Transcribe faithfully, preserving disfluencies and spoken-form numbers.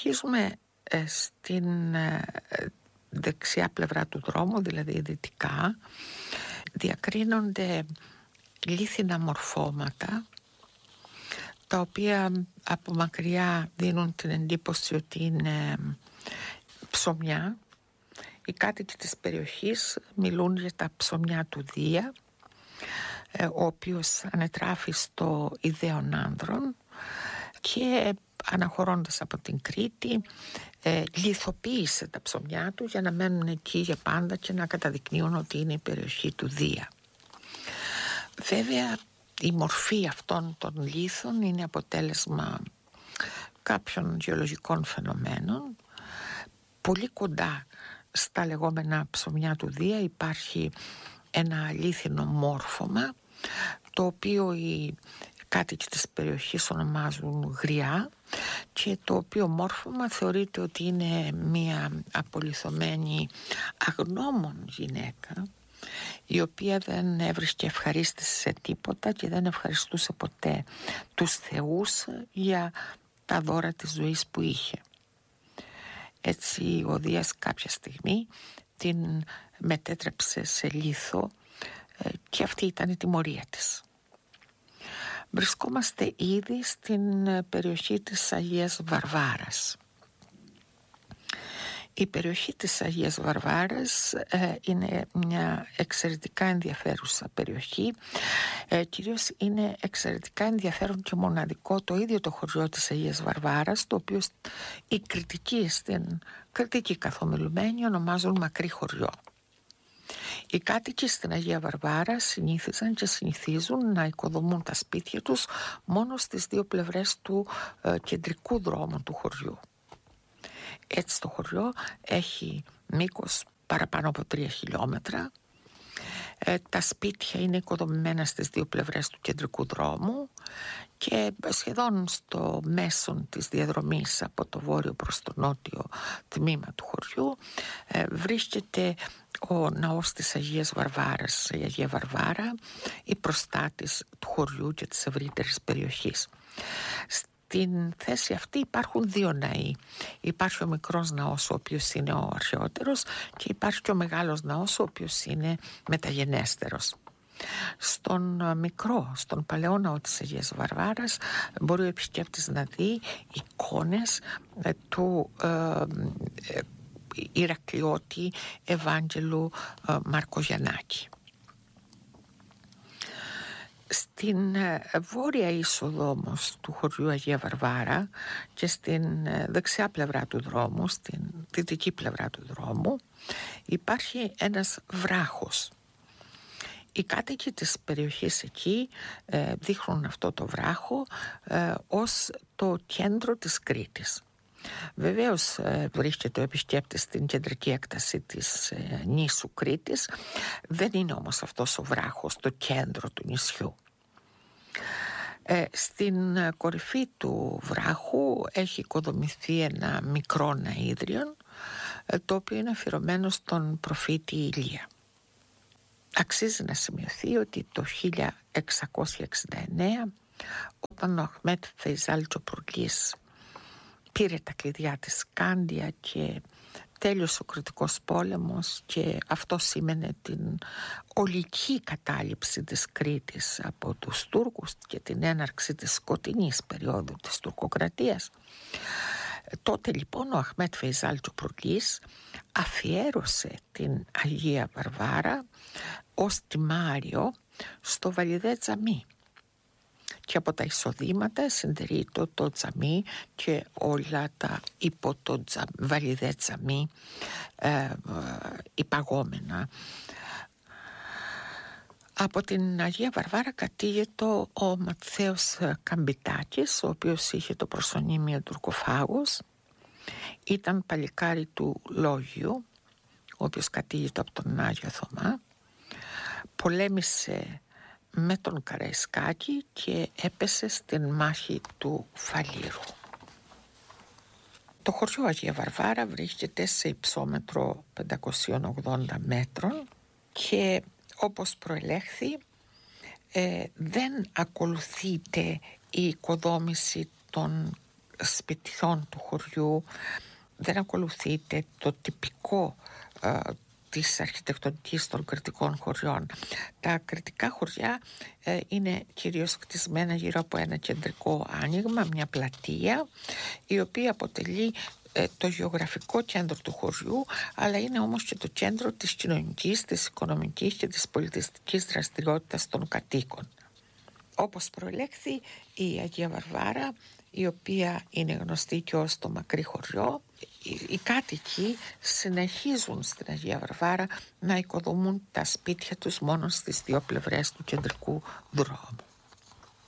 Αρχίζουμε ε, στην ε, δεξιά πλευρά του δρόμου, δηλαδή δυτικά. Διακρίνονται λίθινα μορφώματα, τα οποία από μακριά δίνουν την εντύπωση ότι είναι ψωμιά. Οι κάτοικοι της περιοχής μιλούν για τα ψωμιά του Δία, ο οποίος ανετράφει στο Ιδαίον Άνδρον, και αναχωρώντας από την Κρήτη ε, λιθοποίησε τα ψωμιά του για να μένουν εκεί για πάντα και να καταδεικνύουν ότι είναι η περιοχή του Δία. Βέβαια η μορφή αυτών των λίθων είναι αποτέλεσμα κάποιων γεωλογικών φαινομένων. Πολύ κοντά στα λεγόμενα ψωμιά του Δία υπάρχει ένα λίθινο μόρφωμα, το οποίο οι κάτοικοι της περιοχής ονομάζουν γριά, και το οποίο μόρφωμα θεωρείται ότι είναι μια απολιθωμένη αγνώμων γυναίκα, η οποία δεν έβρισκε ευχαρίστηση σε τίποτα και δεν ευχαριστούσε ποτέ τους θεούς για τα δώρα της ζωής που είχε. Έτσι ο Δίας κάποια στιγμή την μετέτρεψε σε λίθο και αυτή ήταν η τιμωρία της. Βρισκόμαστε ήδη στην περιοχή της Αγίας Βαρβάρας. Η περιοχή της Αγίας Βαρβάρας ε, είναι μια εξαιρετικά ενδιαφέρουσα περιοχή. Ε, κυρίως είναι εξαιρετικά ενδιαφέρον και μοναδικό το ίδιο το χωριό της Αγίας Βαρβάρας, το οποίο οι κριτικοί στην κριτική καθομιλουμένη ονομάζουν μακρύ χωριό. Οι κάτοικοι στην Αγία Βαρβάρα συνήθιζαν και συνηθίζουν να οικοδομούν τα σπίτια τους μόνο στις δύο πλευρές του ε, κεντρικού δρόμου του χωριού. Έτσι το χωριό έχει μήκος παραπάνω από τρία χιλιόμετρα. Ε, τα σπίτια είναι οικοδομημένα στις δύο πλευρές του κεντρικού δρόμου και σχεδόν στο μέσον της διαδρομής από το βόρειο προς το νότιο τμήμα του χωριού ε, βρίσκεται ο ναός της Αγίας Βαρβάρας, η Αγία Βαρβάρα, η προστάτης του χωριού και της ευρύτερης περιοχής. Στην θέση αυτή υπάρχουν δύο ναοί. Υπάρχει ο μικρός ναός, ο οποίος είναι ο αρχαιότερος, και υπάρχει και ο μεγάλος ναός, ο οποίος είναι μεταγενέστερος. Στον μικρό, στον παλαιό ναό της Αγίας Βαρβάρας, μπορεί ο επισκέπτης να δει εικόνες ε, του ε, ε, Ηρακλειώτη Ευάγγελου ε, Μαρκογιαννάκη. Στην βόρεια είσοδο όμως του χωριού Αγία Βαρβάρα και στην δεξιά πλευρά του δρόμου, στην δυτική πλευρά του δρόμου, υπάρχει ένας βράχος. Οι κάτοικοι της περιοχής εκεί ε, δείχνουν αυτό το βράχο ε, ως το κέντρο της Κρήτης. Βεβαίως ε, βρίσκεται ο επισκέπτης στην κεντρική έκταση της ε, νήσου Κρήτης. Δεν είναι όμως αυτός ο βράχος το κέντρο του νησιού. Ε, στην κορυφή του βράχου έχει οικοδομηθεί ένα μικρό ναΐδριον, ε, το οποίο είναι αφιερωμένο στον προφήτη Ηλία. Αξίζει να σημειωθεί ότι το χίλια εξακόσια εξήντα εννέα, όταν ο Αχμέτ Φεϊζάλ Τσοπρουγκής πήρε τα κλειδιά της Κάντια και τέλειωσε ο Κρητικός πόλεμος, και αυτό σήμαινε την ολική κατάληψη της Κρήτης από τους Τούρκους και την έναρξη της σκοτεινής περίοδου της τουρκοκρατίας. Τότε λοιπόν ο Αχμέτ Φεϊζάλ Τσοπρουγκής αφιέρωσε την Αγία Βαρβάρα ως τιμάριο στο Βαλιδέ Τζαμί, και από τα εισοδήματα συντηρεί το, το τζαμί και όλα τα υπό το τζα, Βαλιδέ Τζαμί ε, ε, υπαγόμενα. Από την Αγία Βαρβάρα κατήγεται ο Ματθαίος Καμπιτάκης, ο οποίος είχε το προσωνύμιο τουρκοφάγος. Ήταν παλικάρι του Λόγιου, ο οποίος κατήγεται από τον Άγιο Θωμά. Πολέμησε με τον Καραϊσκάκη και έπεσε στην μάχη του Φαλήρου. Το χωριό Αγία Βαρβάρα βρίσκεται σε υψόμετρο πεντακόσια ογδόντα μέτρων και όπως προελέχθη ε, δεν ακολουθείται η οικοδόμηση των σπιτιών του χωριού, δεν ακολουθείται το τυπικό ε, της αρχιτεκτονικής των κρητικών χωριών. Τα κρητικά χωριά ε, είναι κυρίως χτισμένα γύρω από ένα κεντρικό άνοιγμα, μια πλατεία, η οποία αποτελεί ε, το γεωγραφικό κέντρο του χωριού, αλλά είναι όμως και το κέντρο της κοινωνικής, της οικονομικής και της πολιτιστικής δραστηριότητας των κατοίκων. Όπως προελέχθη, η Αγία Βαρβάρα, η οποία είναι γνωστή και ως το μακρύ χωριό, οι κάτοικοι συνεχίζουν στην Αγία Βαρβάρα να οικοδομούν τα σπίτια τους μόνο στις δύο πλευρές του κεντρικού δρόμου.